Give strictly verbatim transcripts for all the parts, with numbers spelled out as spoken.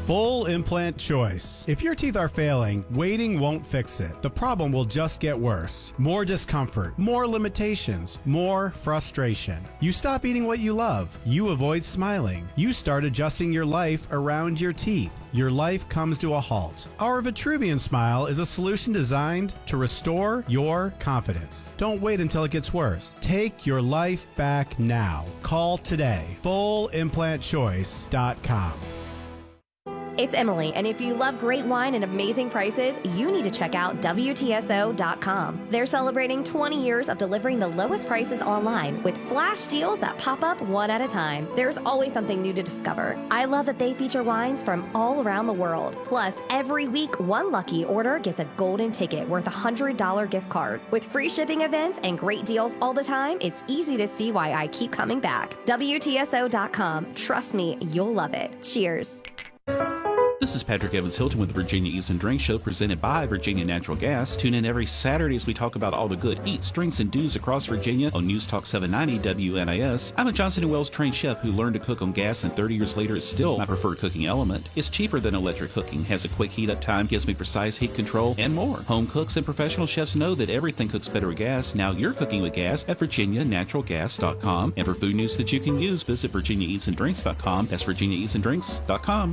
Full Implant Choice. If your teeth are failing, waiting won't fix it. The problem will just get worse. More discomfort, more limitations, more frustration. You stop eating what you love. You avoid smiling. You start adjusting your life around your teeth. Your life comes to a halt. Our Vitruvian Smile is a solution designed to restore your confidence. Don't wait until it gets worse. Take your life back now. Call today. full implant choice dot com. It's Emily, and if you love great wine and amazing prices, you need to check out W T S O dot com. They're celebrating twenty years of delivering the lowest prices online with flash deals that pop up one at a time. There's always something new to discover. I love that they feature wines from all around the world. Plus, every week, one lucky order gets a golden ticket worth a one hundred dollars gift card. With free shipping events and great deals all the time, it's easy to see why I keep coming back. W T S O dot com. Trust me, you'll love it. Cheers. This is Patrick Evans Hilton with the Virginia Eats and Drinks Show, presented by Virginia Natural Gas. Tune in every Saturday as we talk about all the good eats, drinks, and do's across Virginia on News Talk seven ninety W N I S. I'm a Johnson and Wales trained chef who learned to cook on gas, and thirty years later it's still my preferred cooking element. It's cheaper than electric cooking, has a quick heat up time, gives me precise heat control, and more. Home cooks and professional chefs know that everything cooks better with gas. Now you're cooking with gas at virginia natural gas dot com. And for food news that you can use, visit virginia eats and drinks dot com. That's virginia eats and drinks dot com.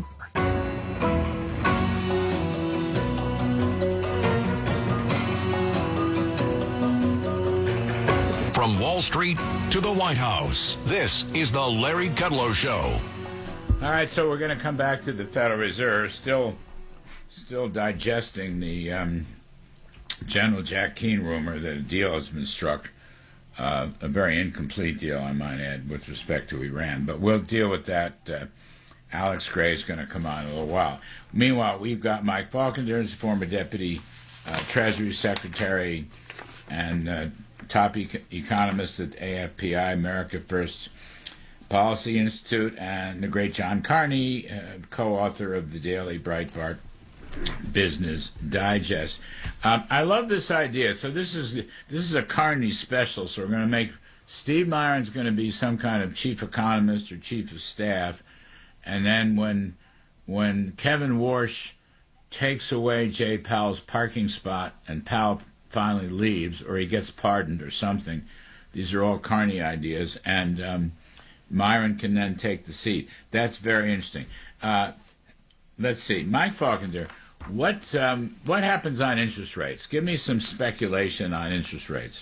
From Wall Street to the White House, this is the Larry Kudlow Show. All right, so we're going to come back to the Federal Reserve, still still digesting the um, General Jack Keane rumor that a deal has been struck, uh, a very incomplete deal, I might add, with respect to Iran. But we'll deal with that. Uh, Alex Gray is going to come on in a little while. Meanwhile, we've got Mike Falconer, former Deputy uh, Treasury Secretary and uh, top e- economist at A F P I, America First Policy Institute, and the great John Carney, uh, co-author of the Daily Breitbart Business Digest. Um, I love this idea. So this is this is a Carney special. So we're going to make Steve Myron's going to be some kind of chief economist or chief of staff, and then when when Kevin Warsh takes away Jay Powell's parking spot and Powell finally leaves, or he gets pardoned or something. These are all Carney ideas, and um, Myron can then take the seat. That's very interesting. Uh, let's see, Mike Falconer, what um, what happens on interest rates? Give me some speculation on interest rates.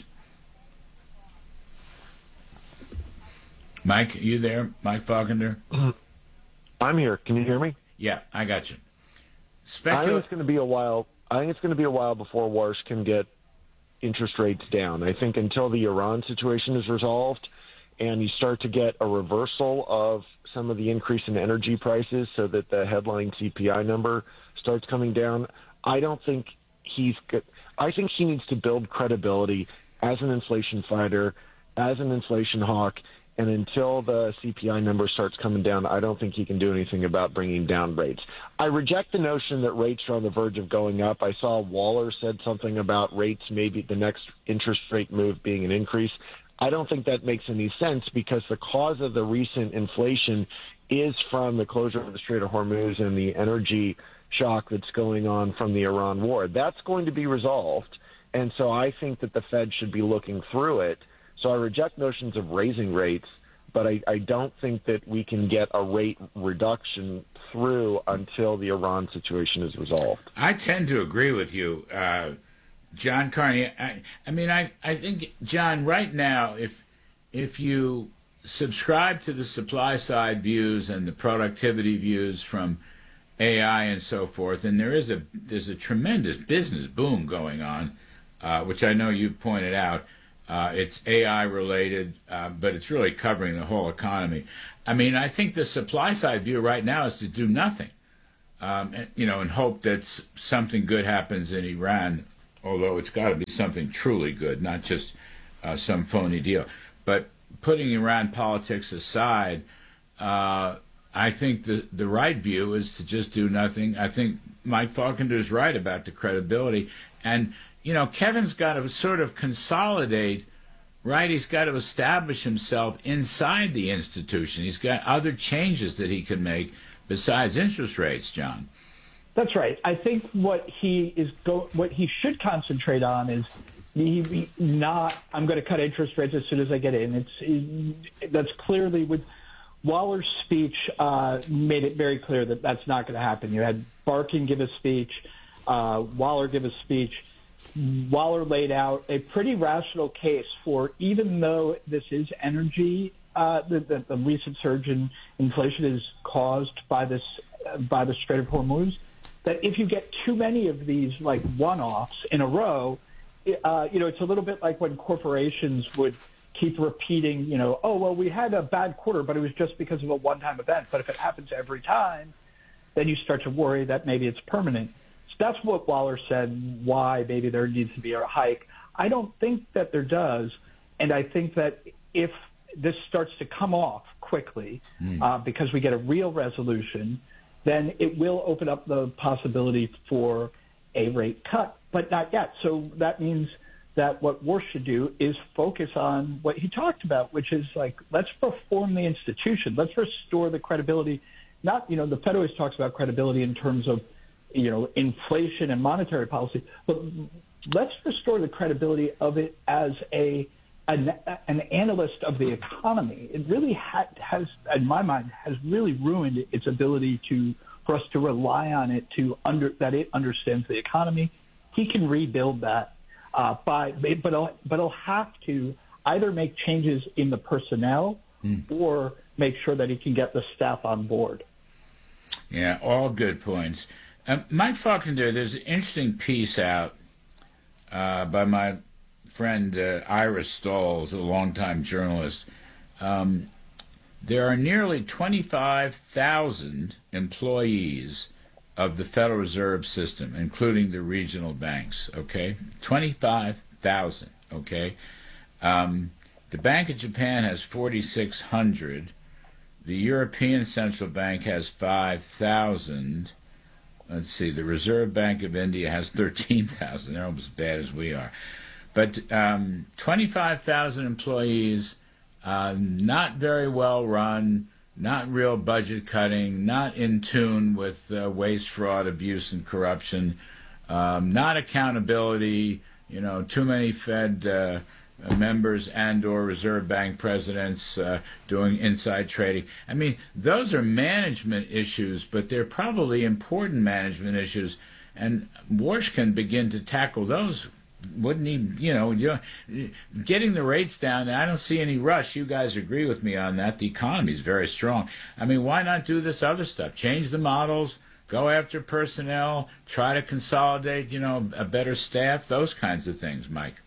Mike, you there, Mike Falconer? I'm here. Can you hear me? Yeah, I got you. Specul- I think it's going to be a while. I think it's going to be a while before Warsh can get interest rates down. I think until the Iran situation is resolved and you start to get a reversal of some of the increase in energy prices so that the headline C P I number starts coming down, I don't think he's good. I think he needs to build credibility as an inflation fighter, as an inflation hawk, and until the C P I number starts coming down, I don't think he can do anything about bringing down rates. I reject the notion that rates are on the verge of going up. I saw Waller said something about rates, maybe the next interest rate move being an increase. I don't think that makes any sense because the cause of the recent inflation is from the closure of the Strait of Hormuz and the energy shock that's going on from the Iran war. That's going to be resolved, and so I think that the Fed should be looking through it. So I reject notions of raising rates, but I, I don't think that we can get a rate reduction through until the Iran situation is resolved. I tend to agree with you, uh, John Carney. I, I mean, I, I think, John, right now, if if you subscribe to the supply side views and the productivity views from A I and so forth, and there is a there's a tremendous business boom going on, uh, which I know you've pointed out. Uh, it's A I related, uh, but it's really covering the whole economy. I mean, I think the supply side view right now is to do nothing, um, and, you know, and hope that s- something good happens in Iran, although it's got to be something truly good, not just uh, some phony deal. But putting Iran politics aside, uh, I think the, the right view is to just do nothing. I think Mike Falconer is right about the credibility. And you know, Kevin's got to sort of consolidate, right? He's got to establish himself inside the institution. He's got other changes that he can make besides interest rates, John. That's right. I think what he is go, what he should concentrate on is he, he not. I'm going to cut interest rates as soon as I get in. It's it, that's clearly with Waller's speech uh, made it very clear that that's not going to happen. You had Barkin give a speech, uh, Waller give a speech. Waller laid out a pretty rational case for, even though this is energy, uh, the, the, the recent surge in inflation is caused by this uh, by the Strait of Hormuz, that if you get too many of these like one-offs in a row, uh, you know, it's a little bit like when corporations would keep repeating, you know, oh, well, we had a bad quarter, but it was just because of a one-time event. But if it happens every time, then you start to worry that maybe it's permanent. So that's what Waller said, why maybe there needs to be a hike. I don't think that there does. And I think that if this starts to come off quickly mm. uh, because we get a real resolution, then it will open up the possibility for a rate cut, but not yet. So that means that what Warsh should do is focus on what he talked about, which is like, let's reform the institution. Let's restore the credibility. Not, you know, the Fed always talks about credibility in terms of, you know, inflation and monetary policy, but let's restore the credibility of it as a an, an analyst of the economy. It really ha- has, in my mind, has really ruined its ability to for us to rely on it to under that it understands the economy. He can rebuild that. Uh, by, but I'll, but I'll have to either make changes in the personnel mm. or make sure that he can get the staff on board. Yeah, all good points. Um, Mike Falkender, there's an interesting piece out uh, by my friend uh, Ira Stolz, a longtime journalist. Um, there are nearly twenty-five thousand employees of the Federal Reserve System, including the regional banks, okay? twenty-five thousand, okay? Um, the Bank of Japan has forty-six hundred. The European Central Bank has five thousand. Let's see, the Reserve Bank of India has thirteen thousand. They're almost as bad as we are. But um, twenty-five thousand employees, uh, not very well run, not real budget cutting, not in tune with uh, waste, fraud, abuse, and corruption, um, not accountability, you know, too many Fed uh, members and or Reserve Bank presidents uh, doing inside trading. I mean, those are management issues, but they're probably important management issues, and Warsh can begin to tackle those. Wouldn't he, you know, you know, getting the rates down, I don't see any rush. You guys agree with me on that. The economy is very strong. I mean, why not do this other stuff? Change the models, go after personnel, try to consolidate, you know, a better staff, those kinds of things, Mike.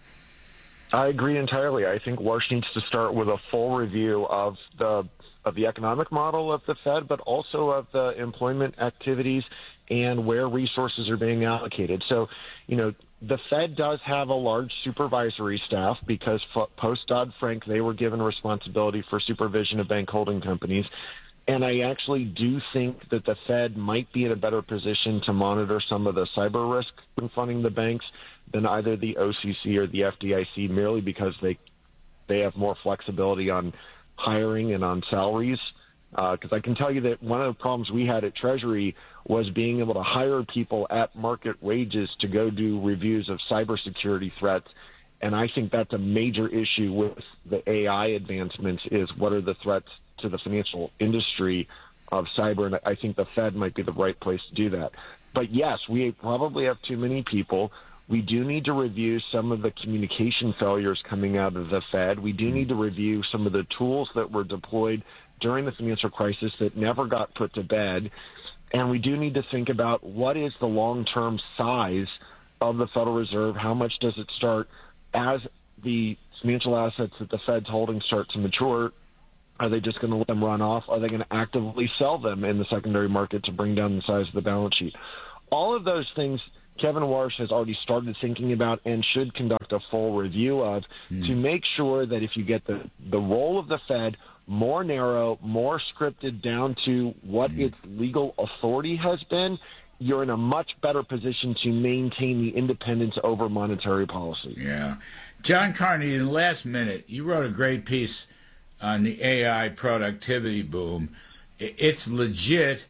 I agree entirely. I think Warsh needs to start with a full review of the of the economic model of the Fed, but also of the employment activities and where resources are being allocated. So, you know, the Fed does have a large supervisory staff because post Dodd-Frank, they were given responsibility for supervision of bank holding companies. And I actually do think that the Fed might be in a better position to monitor some of the cyber risk confronting the banks than either the O C C or the F D I C, merely because they they have more flexibility on hiring and on salaries. Because uh, I can tell you that one of the problems we had at Treasury was being able to hire people at market wages to go do reviews of cybersecurity threats. And I think that's a major issue with the A I advancements, is what are the threats to the financial industry of cyber. And I think the Fed might be the right place to do that. But yes, we probably have too many people. We do need to review some of the communication failures coming out of the Fed. We do need to review some of the tools that were deployed during the financial crisis that never got put to bed. And we do need to think about what is the long-term size of the Federal Reserve. How much does it start as the financial assets that the Fed's holding start to mature? Are they just going to let them run off? Are they going to actively sell them in the secondary market to bring down the size of the balance sheet? All of those things Kevin Warsh has already started thinking about and should conduct a full review of mm. to make sure that if you get the, the role of the Fed more narrow, more scripted down to what mm. its legal authority has been, you're in a much better position to maintain the independence over monetary policy. Yeah. John Carney, in the last minute, you wrote a great piece on the A I productivity boom. It's legit.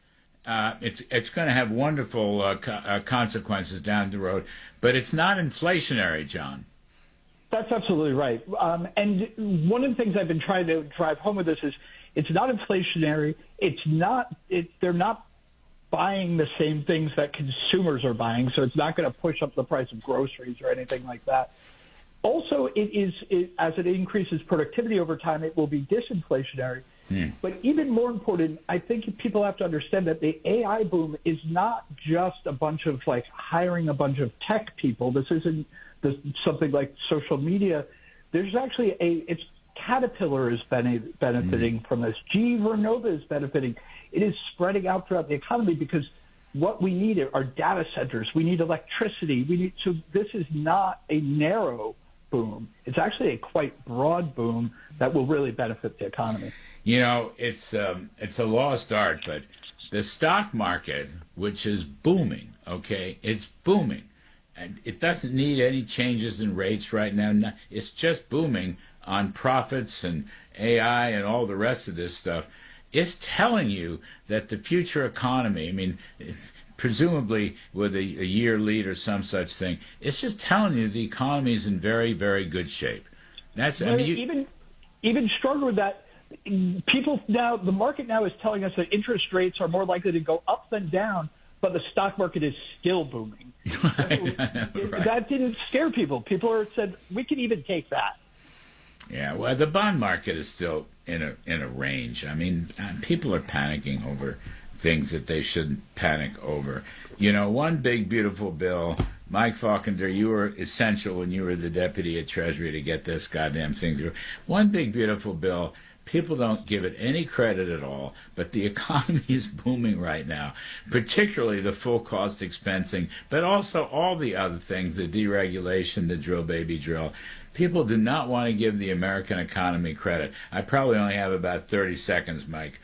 Uh, it's it's going to have wonderful uh, co- uh, consequences down the road, but it's not inflationary, John. That's absolutely right. Um, and one of the things I've been trying to drive home with this is it's not inflationary. It's not. It, they're not buying the same things that consumers are buying, so it's not going to push up the price of groceries or anything like that. Also, it is it, as it increases productivity over time, it will be disinflationary. Hmm. But even more important, I think people have to understand that the A I boom is not just a bunch of like hiring a bunch of tech people. This isn't this, something like social media. There's actually a it's Caterpillar is bene- benefiting hmm. from this. G E Vernova is benefiting. It is spreading out throughout the economy because what we need are data centers. We need electricity. We need so this is not a narrow boom. It's actually a quite broad boom that will really benefit the economy. You know, it's um, it's a lost art, but the stock market, which is booming, okay, it's booming. And it doesn't need any changes in rates right now. It's just booming on profits and A I and all the rest of this stuff. It's telling you that the future economy, I mean, presumably with a, a year lead or some such thing, it's just telling you the economy is in very, very good shape. That's I mean, you, even even stronger with that. People now, the market now is telling us that interest rates are more likely to go up than down, but the stock market is still booming. Right. Right. That didn't scare people. People are said we can even take that. Yeah, well, the bond market is still in a in a range. I mean, people are panicking over things that they shouldn't panic over. You know, one big beautiful bill. Mike Faulkner, you were essential when you were the deputy at Treasury to get this goddamn thing through. One big beautiful bill. People don't give it any credit at all, but the economy is booming right now, particularly the full cost expensing, but also all the other things, the deregulation, the drill baby drill. People do not want to give the American economy credit. I probably only have about thirty seconds, Mike.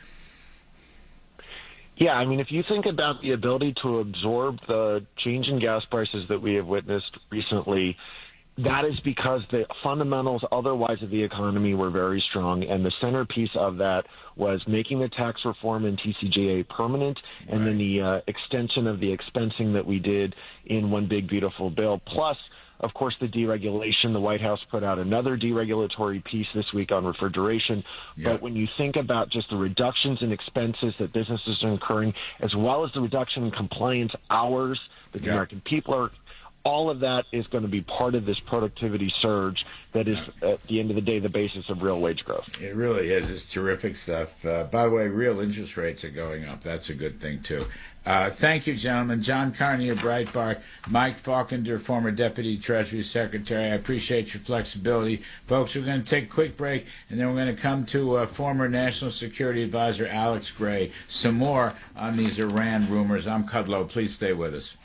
Yeah, I mean, if you think about the ability to absorb the change in gas prices that we have witnessed recently, that is because the fundamentals otherwise of the economy were very strong, and the centerpiece of that was making the tax reform in T C J A permanent, and right. then the uh, extension of the expensing that we did in One Big Beautiful Bill, plus, of course, the deregulation. The White House put out another deregulatory piece this week on refrigeration. Yep. But when you think about just the reductions in expenses that businesses are incurring, as well as the reduction in compliance hours that the yep. American people are all of that is going to be part of this productivity surge that is, at the end of the day, the basis of real wage growth. It really is. It's terrific stuff. Uh, by the way, real interest rates are going up. That's a good thing, too. Uh, thank you, gentlemen. John Carney of Breitbart, Mike Faulkner, former Deputy Treasury Secretary. I appreciate your flexibility. Folks, we're going to take a quick break, and then we're going to come to uh, former National Security Advisor Alex Gray. Some more on these Iran rumors. I'm Kudlow. Please stay with us.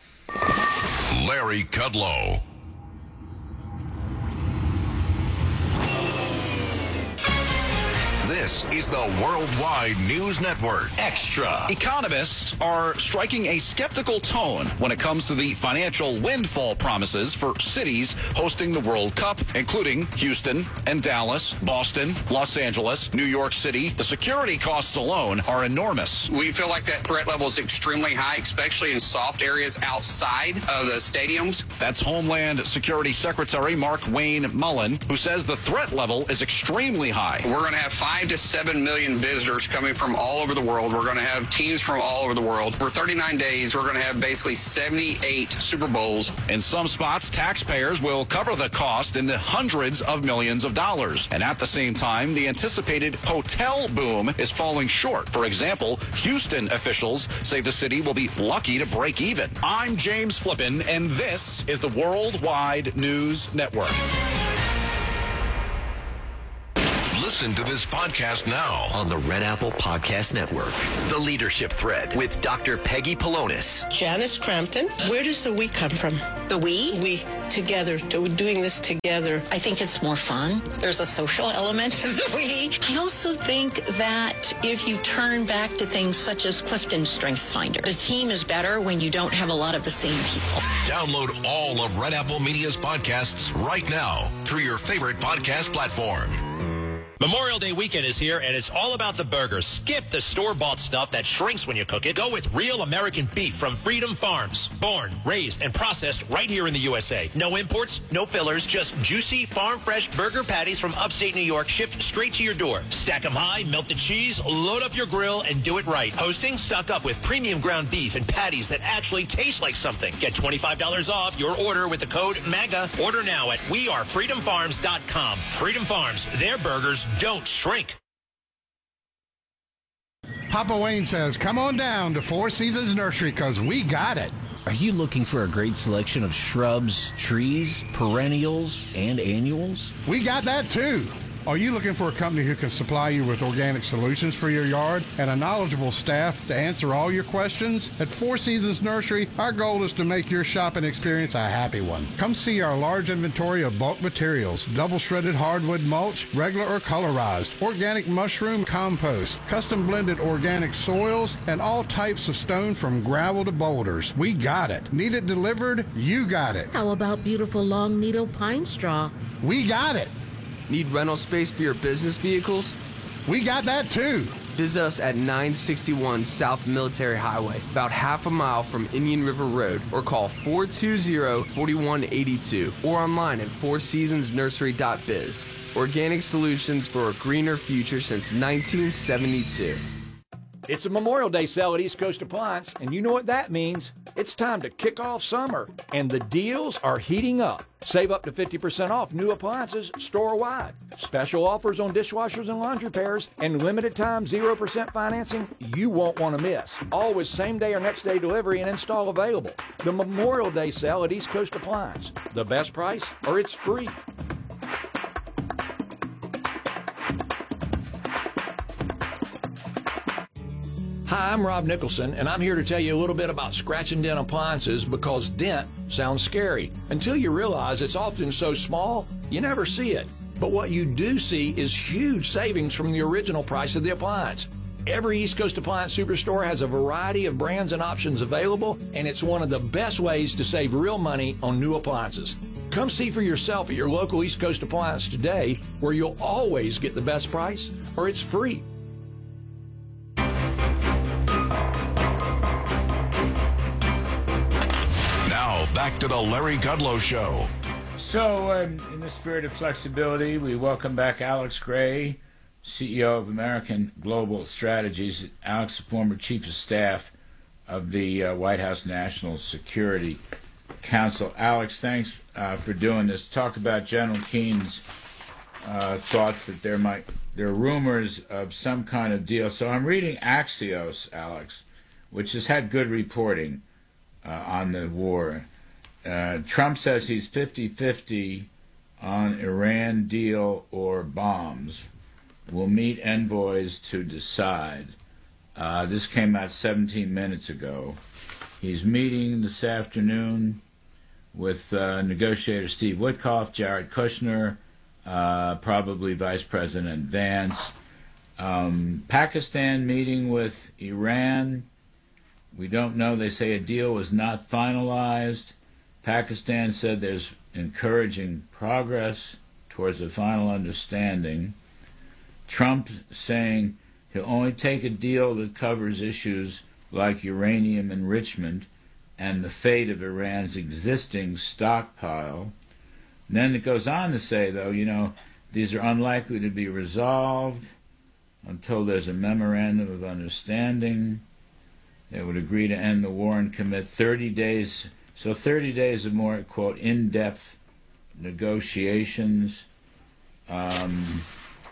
Larry Kudlow. This is the Worldwide News Network. Extra. Economists are striking a skeptical tone when it comes to the financial windfall promises for cities hosting the World Cup, including Houston and Dallas, Boston, Los Angeles, New York City. The security costs alone are enormous. We feel like that threat level is extremely high, especially in soft areas outside of the stadiums. That's Homeland Security Secretary Mark Wayne Mullen, who says the threat level is extremely high. We're going to have five to seven million visitors coming from all over the world. We're going to have teams from all over the world. For thirty-nine days, we're going to have basically seventy-eight Super Bowls. In some spots, taxpayers will cover the cost in the hundreds of millions of dollars. And at the same time, the anticipated hotel boom is falling short. For example, Houston officials say the city will be lucky to break even. I'm James Flippin, and this is the Worldwide News Network. Listen to this podcast now on the Red Apple Podcast Network. The Leadership Thread with Doctor Peggy Polonis. Janice Crampton. Where does the we come from? The we? We. Together. Doing this together. I think it's more fun. There's a social element to the we. I also think that if you turn back to things such as Clifton Strengths Finder, the team is better when you don't have a lot of the same people. Download all of Red Apple Media's podcasts right now through your favorite podcast platform. Memorial Day weekend is here, and it's all about the burgers. Skip the store-bought stuff that shrinks when you cook it. Go with real American beef from Freedom Farms. Born, raised, and processed right here in the U S A. No imports, no fillers, just juicy, farm-fresh burger patties from upstate New York shipped straight to your door. Stack them high, melt the cheese, load up your grill, and do it right. Hosting? Stock up with premium ground beef and patties that actually taste like something. Get twenty-five dollars off your order with the code MAGA. Order now at we are freedom farms dot com. Freedom Farms, their burgers don't shrink. Papa Wayne says, come on down to Four Seasons Nursery because we got it. Are you looking for a great selection of shrubs, trees, perennials, and annuals? We got that too. Are you looking for a company who can supply you with organic solutions for your yard and a knowledgeable staff to answer all your questions? At Four Seasons Nursery, our goal is to make your shopping experience a happy one. Come see our large inventory of bulk materials, double shredded hardwood mulch, regular or colorized, organic mushroom compost, custom blended organic soils, and all types of stone from gravel to boulders. We got it. Need it delivered? You got it. How about beautiful long needle pine straw? We got it. Need rental space for your business vehicles? We got that too. Visit us at nine sixty-one South Military Highway, about half a mile from Indian River Road, or call four two zero, four one eight two or online at four seasons nursery dot biz. Organic solutions for a greener future since nineteen seventy-two. It's a Memorial Day sale at East Coast Appliance, and you know what that means. It's time to kick off summer, and the deals are heating up. Save up to fifty percent off new appliances store-wide. Special offers on dishwashers and laundry pairs, and limited time zero percent financing you won't want to miss. Always same-day or next-day delivery and install available. The Memorial Day sale at East Coast Appliance. The best price, or it's free. Hi, I'm Rob Nicholson, and I'm here to tell you a little bit about scratch and dent appliances because dent sounds scary until you realize it's often so small you never see it. But what you do see is huge savings from the original price of the appliance. Every East Coast Appliance Superstore has a variety of brands and options available, and it's one of the best ways to save real money on new appliances. Come see for yourself at your local East Coast Appliance today, where you'll always get the best price, or it's free. Back to the Larry Kudlow Show. So, um, in the spirit of flexibility, we welcome back Alex Gray, C E O of American Global Strategies. Alex, the former chief of staff of the uh, White House National Security Council. Alex, thanks uh, for doing this. Talk about General Keene's uh, thoughts that there might there are rumors of some kind of deal. So I'm reading Axios, Alex, which has had good reporting uh, on the war. Uh, Trump says he's fifty-fifty on Iran deal or bombs. We'll meet envoys to decide. Uh, this came out seventeen minutes ago. He's meeting this afternoon with uh, negotiator Steve Witkoff, Jared Kushner, uh, probably Vice President Vance. Um, Pakistan meeting with Iran. We don't know. They say a deal was not finalized. Pakistan said there's encouraging progress towards a final understanding. Trump saying he'll only take a deal that covers issues like uranium enrichment and the fate of Iran's existing stockpile. And then it goes on to say, though, you know, these are unlikely to be resolved until there's a memorandum of understanding. They would agree to end the war and commit thirty days... So thirty days of more, quote, in-depth negotiations. Um,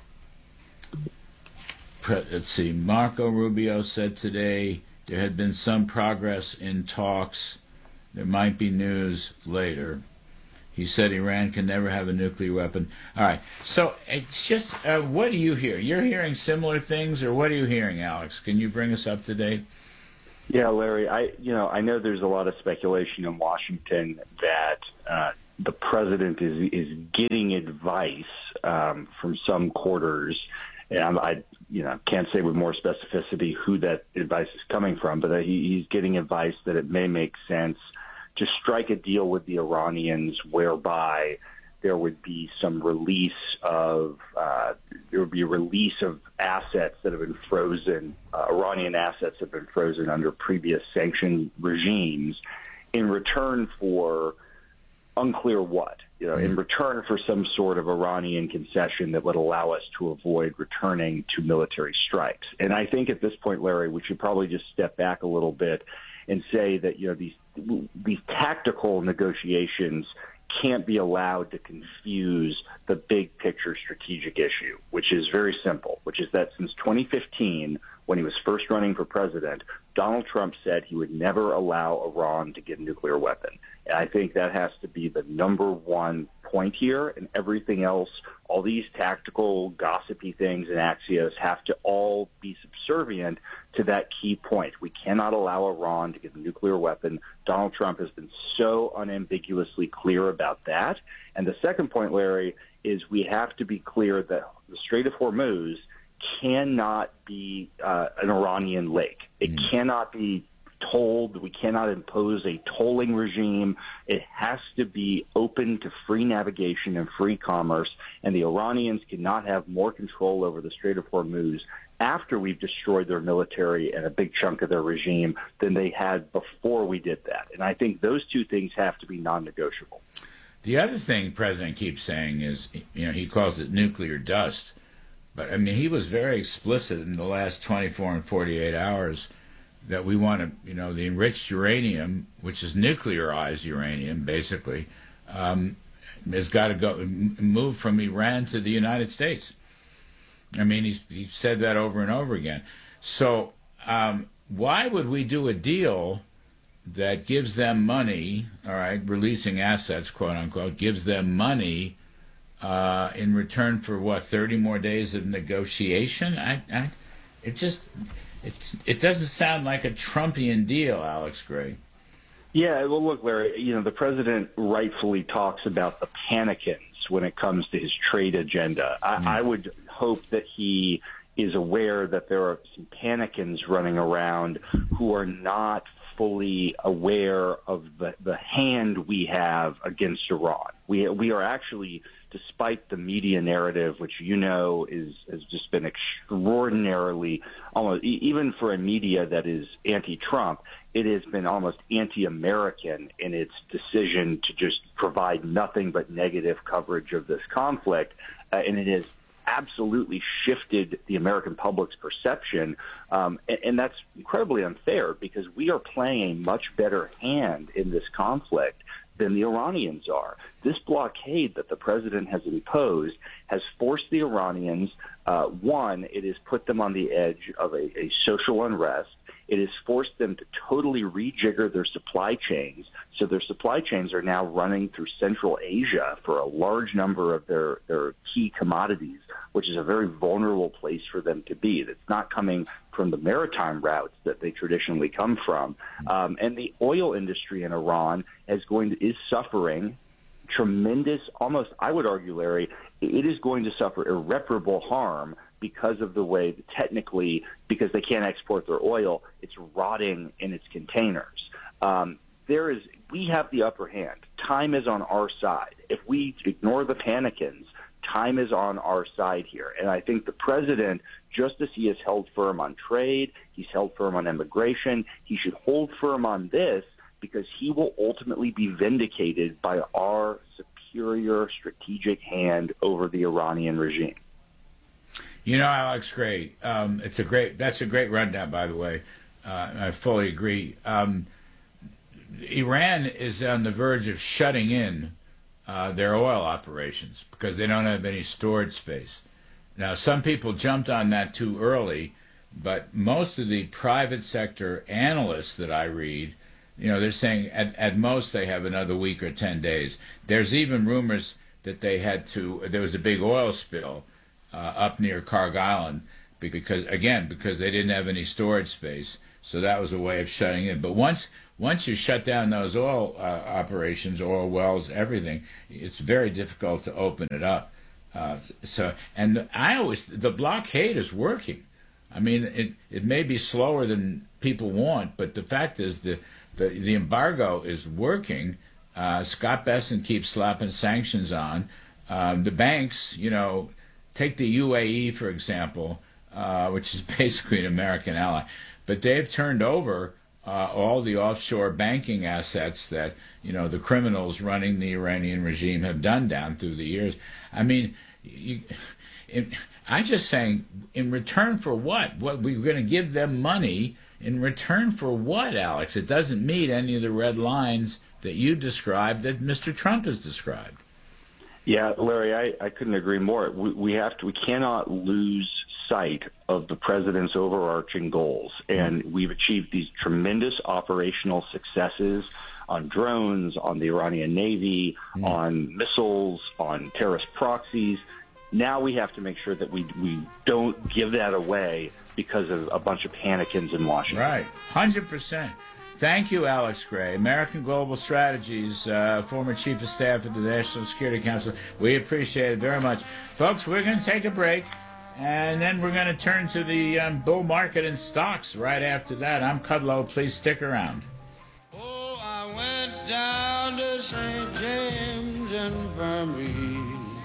let's see, Marco Rubio said today there had been some progress in talks. There might be news later. He said Iran can never have a nuclear weapon. All right, so it's just, uh, what do you hear? You're hearing similar things, or what are you hearing, Alex? Can you bring us up to date? Yeah, Larry, I you know I know there's a lot of speculation in Washington that uh, the president is is getting advice um, from some quarters, and I you know can't say with more specificity who that advice is coming from, but that he, he's getting advice that it may make sense to strike a deal with the Iranians whereby there would be some release of uh, there would be a release of assets that have been frozen, uh, Iranian assets that have been frozen under previous sanction regimes, in return for unclear what, you know, in return for some sort of Iranian concession that would allow us to avoid returning to military strikes. And I think at this point, Larry, we should probably just step back a little bit and say that, you know, these these tactical negotiations can't be allowed to confuse the big picture strategic issue, which is very simple, which is that since twenty fifteen, when he was first running for president, Donald Trump said he would never allow Iran to get a nuclear weapon. And I think that has to be the number one point here, and everything else, all these tactical, gossipy things and axios have to all be subservient to that key point. We cannot allow Iran to get a nuclear weapon. Donald Trump has been so unambiguously clear about that. And the second point, Larry, is we have to be clear that the Strait of Hormuz cannot be uh, an Iranian lake. It mm. cannot be tolled. We cannot impose a tolling regime. It has to be open to free navigation and free commerce, and the Iranians cannot have more control over the Strait of Hormuz after we've destroyed their military and a big chunk of their regime than they had before we did that. And I think those two things have to be non-negotiable. The other thing the president keeps saying is, you know, he calls it nuclear dust. But, I mean, he was very explicit in the last twenty-four and forty-eight hours that we want to, you know, the enriched uranium, which is nuclearized uranium, basically, um, has got to go move from Iran to the United States. I mean, he's, he said that over and over again. So um, why would we do a deal that gives them money, all right, releasing assets, quote unquote, gives them money uh, in return for, what, thirty more days of negotiation? I, I, it just... It's, it doesn't sound like a Trumpian deal, Alex Gray. Yeah, well, look, Larry, you know, the president rightfully talks about the panicans when it comes to his trade agenda. I, mm. I would hope that he is aware that there are some panicans running around who are not fully aware of the, the hand we have against Iran. We, we are actually, despite the media narrative, which you know is has just been extraordinarily, almost even for a media that is anti-Trump, it has been almost anti-American in its decision to just provide nothing but negative coverage of this conflict, uh, and it has absolutely shifted the American public's perception, um, and, and that's incredibly unfair because we are playing a much better hand in this conflict than the Iranians are. This blockade that the president has imposed has forced the Iranians, uh, one, it has put them on the edge of a, a social unrest. It has forced them to totally rejigger their supply chains. So their supply chains are now running through Central Asia for a large number of their, their key commodities, which is a very vulnerable place for them to be. That's not coming from the maritime routes that they traditionally come from. Um, and the oil industry in Iran is going to, is suffering tremendous, almost, I would argue, Larry, it is going to suffer irreparable harm because of the way that technically, because they can't export their oil, it's rotting in its containers. Um, there is, we have the upper hand. Time is on our side. If we ignore the panicans, time is on our side here. And I think the president, just as he has held firm on trade, he's held firm on immigration, he should hold firm on this because he will ultimately be vindicated by our superior strategic hand over the Iranian regime. You know, Alex Gray, um, it's a great, that's a great rundown, by the way. Uh, I fully agree. Um, Iran is on the verge of shutting in uh, their oil operations because they don't have any storage space. Now, some people jumped on that too early, but most of the private sector analysts that I read, you know, they're saying at, at most they have another week or ten days. There's even rumors that they had to, there was a big oil spill uh, up near Karg Island because, again, because they didn't have any storage space. So that was a way of shutting in. But once once you shut down those oil uh, operations, oil wells, everything, it's very difficult to open it up. Uh, so, and the, I always, the blockade is working. I mean, it it may be slower than people want, but the fact is the the, the embargo is working. Uh, Scott Bessent keeps slapping sanctions on. Uh, the banks, you know, take the U A E, for example, uh, which is basically an American ally, but they've turned over uh, all the offshore banking assets that, you know, the criminals running the Iranian regime have done down through the years. I mean, you, in, I'm just saying, in return for what? What we're going to give them money in return for what, Alex? It doesn't meet any of the red lines that you described, that Mister Trump has described. Yeah, Larry, I, I couldn't agree more. We, we have to, we cannot lose sight of the president's overarching goals, and mm. we've achieved these tremendous operational successes on drones, on the Iranian Navy, mm. on missiles, on terrorist proxies. Now we have to make sure that we we don't give that away because of a bunch of panicans in Washington. Right, one hundred percent. Thank you, Alex Gray, American Global Strategies, uh, former Chief of Staff at the National Security Council. We appreciate it very much. Folks, we're going to take a break, and then we're going to turn to the um, bull market and stocks right after that. I'm Kudlow. Please stick around. Oh, I went down to Saint James Infirmary,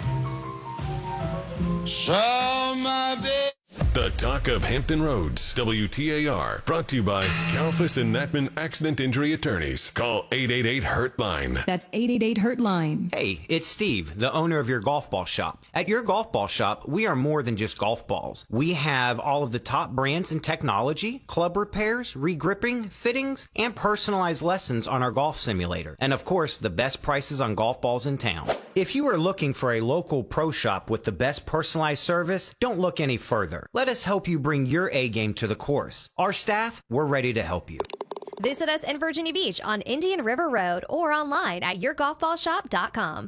saw my baby. The Talk of Hampton Roads, W T A R, brought to you by Kalfas and Natman Accident Injury Attorneys. Call eight eight eight, hurt line. That's eight eight eight, hurt line. Hey, it's Steve, the owner of your golf ball shop. At your golf ball shop, we are more than just golf balls. We have all of the top brands in technology, club repairs, regripping, fittings, and personalized lessons on our golf simulator. And of course, the best prices on golf balls in town. If you are looking for a local pro shop with the best personalized service, don't look any further. Let us help you bring your A game to the course. Our staff, we're ready to help you. Visit us in Virginia Beach on Indian River Road or online at your golf ball shop dot com.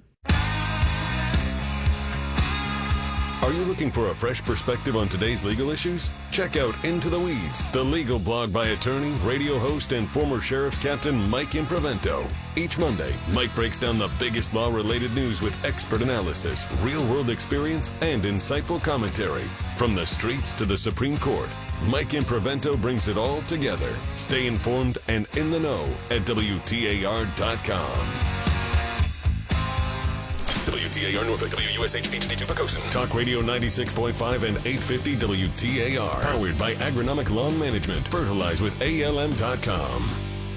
Are you looking for a fresh perspective on today's legal issues? Check out Into the Weeds, the legal blog by attorney, radio host, and former sheriff's captain Mike Improvento. Each Monday, Mike breaks down the biggest law-related news with expert analysis, real-world experience, and insightful commentary. From the streets to the Supreme Court, Mike Improvento brings it all together. Stay informed and in the know at W T A R dot com. W T A R Norfolk, W U S H H D two Pocosin. Talk Radio ninety-six point five and eight fifty W T A R. Powered by Agronomic Lawn Management. Fertilize with A L M dot com.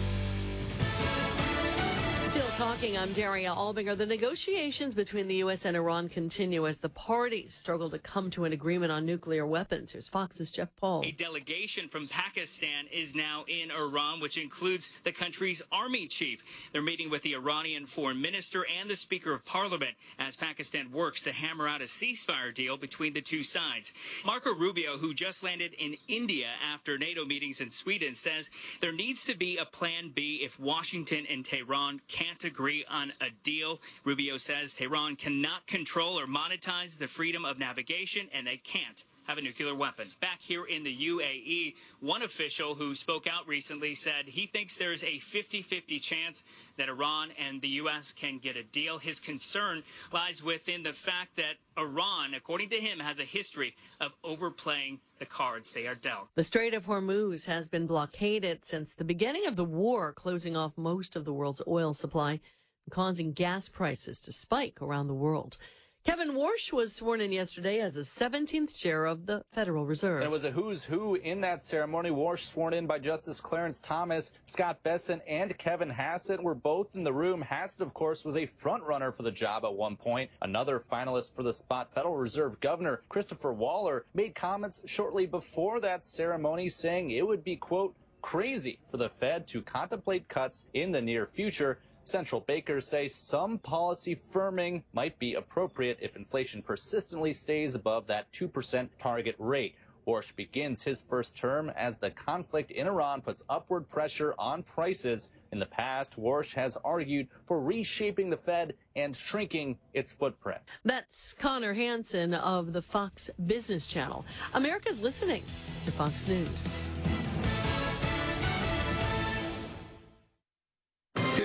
Talking, I'm Daria Albinger. The negotiations between the U S and Iran continue as the parties struggle to come to an agreement on nuclear weapons. Here's Fox's Jeff Paul. A delegation from Pakistan is now in Iran, which includes the country's army chief. They're meeting with the Iranian foreign minister and the Speaker of Parliament as Pakistan works to hammer out a ceasefire deal between the two sides. Marco Rubio, who just landed in India after NATO meetings in Sweden, says there needs to be a plan B if Washington and Tehran can't agree on a deal. Rubio says Tehran cannot control or monetize the freedom of navigation, and they can't have a nuclear weapon. Back here in the U A E, one official who spoke out recently said he thinks there's a fifty-fifty chance that Iran and the U S can get a deal. His concern lies within the fact that Iran, according to him, has a history of overplaying the cards they are dealt. The Strait of Hormuz has been blockaded since the beginning of the war, closing off most of the world's oil supply and causing gas prices to spike around the world. Kevin Warsh was sworn in yesterday as the seventeenth chair of the Federal Reserve. And it was a who's who in that ceremony. Warsh sworn in by Justice Clarence Thomas, Scott Bessent, and Kevin Hassett were both in the room. Hassett, of course, was a front runner for the job at one point. Another finalist for the spot, Federal Reserve Governor Christopher Waller, made comments shortly before that ceremony saying it would be, quote, crazy for the Fed to contemplate cuts in the near future. Central bankers say some policy firming might be appropriate if inflation persistently stays above that two percent target rate. Warsh begins his first term as the conflict in Iran puts upward pressure on prices. In the past, Warsh has argued for reshaping the Fed and shrinking its footprint. That's Connor Hansen of the Fox Business Channel. America's listening to Fox News.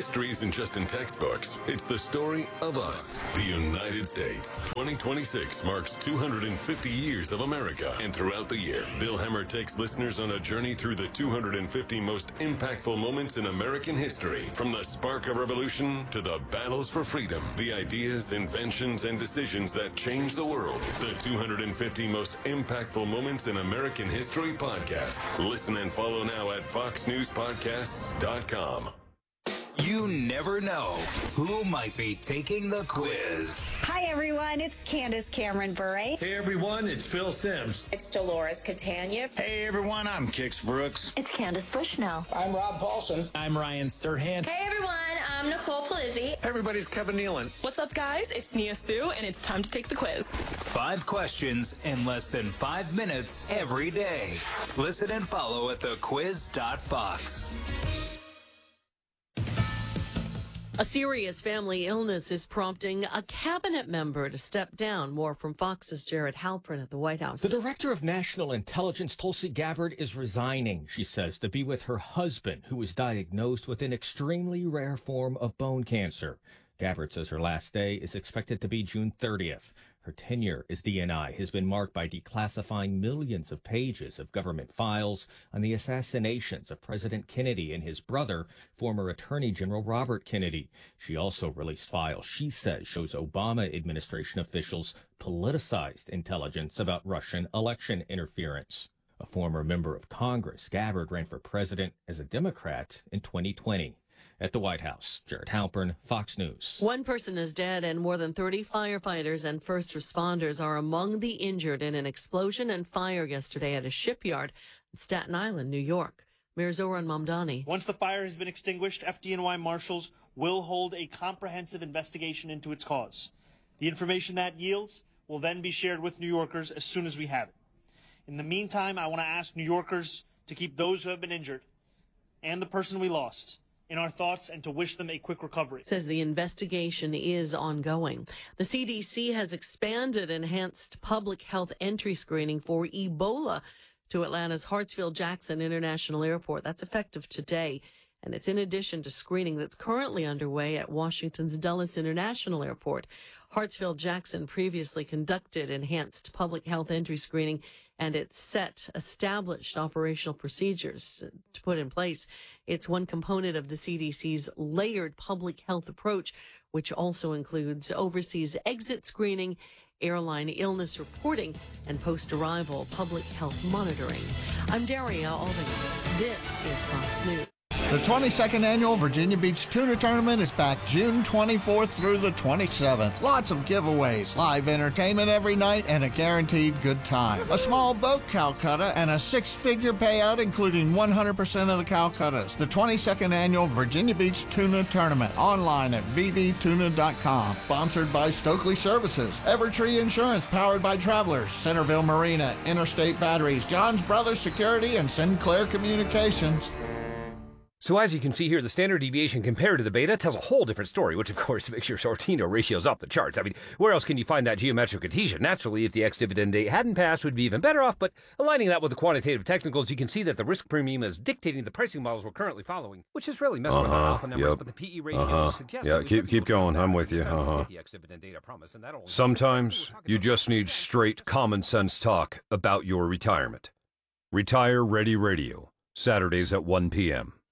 History isn't just in textbooks. It's the story of us, the United States. twenty twenty-six marks two hundred fifty years of America. And throughout the year, Bill Hemmer takes listeners on a journey through the two hundred fifty most impactful moments in American history. From the spark of revolution to the battles for freedom, the ideas, inventions, and decisions that changed the world. The two hundred fifty most impactful moments in American history podcast. Listen and follow now at fox news podcasts dot com. You never know who might be taking the quiz. Hi, everyone. It's Candace Cameron Bure. Hey, everyone. It's Phil Sims. It's Dolores Catania. Hey, everyone. I'm Kix Brooks. It's Candace Bushnell. I'm Rob Paulson. I'm Ryan Serhant. Hey, everyone. I'm Nicole Palizzi. Hey, everybody's Kevin Nealon. What's up, guys? It's Nia Sue, and it's time to take the quiz. Five questions in less than five minutes every day. Listen and follow at the quiz dot fox. A serious family illness is prompting a cabinet member to step down. More from Fox's Jared Halpern at the White House. The director of national intelligence, Tulsi Gabbard, is resigning, she says, to be with her husband, who was diagnosed with an extremely rare form of bone cancer. Gabbard says her last day is expected to be June thirtieth. Her tenure as D N I has been marked by declassifying millions of pages of government files on the assassinations of President Kennedy and his brother, former Attorney General Robert Kennedy. She also released files she says shows Obama administration officials politicized intelligence about Russian election interference. A former member of Congress, Gabbard ran for president as a Democrat in twenty twenty. At the White House, Jared Halpern, Fox News. One person is dead and more than thirty firefighters and first responders are among the injured in an explosion and fire yesterday at a shipyard in Staten Island, New York. Mayor Zoran Mamdani. Once the fire has been extinguished, F D N Y marshals will hold a comprehensive investigation into its cause. The information that yields will then be shared with New Yorkers as soon as we have it. In the meantime, I want to ask New Yorkers to keep those who have been injured and the person we lost in our thoughts and to wish them a quick recovery. Says the investigation is ongoing. The C D C has expanded enhanced public health entry screening for Ebola to Atlanta's Hartsfield-Jackson International Airport. That's effective today. And it's in addition to screening that's currently underway at Washington's Dulles International Airport. Hartsfield-Jackson previously conducted enhanced public health entry screening, and it's set established operational procedures to put in place. It's one component of the C D C's layered public health approach, which also includes overseas exit screening, airline illness reporting, and post-arrival public health monitoring. I'm Daria Alvin. This is Fox News. The twenty-second Annual Virginia Beach Tuna Tournament is back June twenty-fourth through the twenty-seventh. Lots of giveaways, live entertainment every night, and a guaranteed good time. A small boat Calcutta and a six-figure payout including one hundred percent of the Calcuttas. The twenty-second Annual Virginia Beach Tuna Tournament, online at v b tuna dot com. Sponsored by Stokely Services, Evertree Insurance powered by Travelers, Centerville Marina, Interstate Batteries, John's Brothers Security, and Sinclair Communications. So as you can see here, the standard deviation compared to the beta tells a whole different story, which of course makes your Sortino ratios off the charts. I mean, where else can you find that geometric adhesion? Naturally, if the ex-dividend date hadn't passed, we'd be even better off, but aligning that with the quantitative technicals, you can see that the risk premium is dictating the pricing models we're currently following, which has really messed uh-huh, with our alpha numbers, yep. but the P E ratios uh-huh. suggest... Yeah, keep, keep going, I'm with you, uh-huh. Sometimes you just need straight common sense talk about your retirement. Retire Ready Radio, Saturdays at one p.m.